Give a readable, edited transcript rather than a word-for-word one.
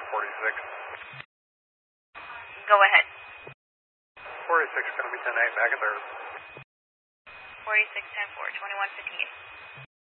46. Go ahead. 46 going to be 10-8, back at third. 46, 10-4, 2158.